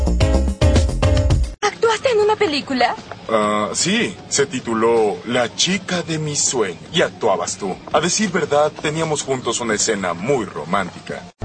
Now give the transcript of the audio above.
¿Actuaste en una película? Sí, se tituló La chica de mis sueños y actuabas tú. A decir verdad, teníamos juntos una escena muy romántica.